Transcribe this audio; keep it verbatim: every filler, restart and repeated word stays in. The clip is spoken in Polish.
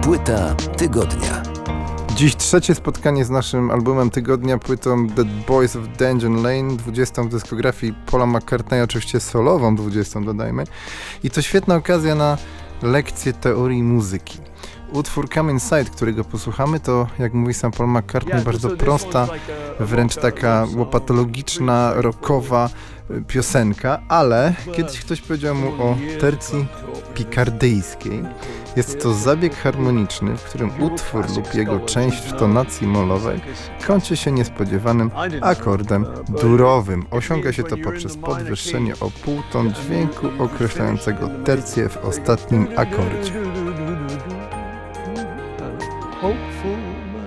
Płyta tygodnia. Dziś trzecie spotkanie z naszym albumem tygodnia, płytą The Boys of Dungeon Lane, dwudziestą w dyskografii Paula McCartneya, oczywiście solową dwudziestą dodajmy. I to świetna okazja na lekcję teorii muzyki. Utwór Come Inside, którego posłuchamy, to, jak mówi sam Paul McCartney, bardzo prosta, wręcz taka łopatologiczna, rockowa piosenka, ale kiedyś ktoś powiedział mu o tercji pikardyjskiej. Jest to zabieg harmoniczny, w którym utwór lub jego część w tonacji molowej kończy się niespodziewanym akordem durowym. Osiąga się to poprzez podwyższenie o półton dźwięku określającego tercję w ostatnim akordzie. Hopeful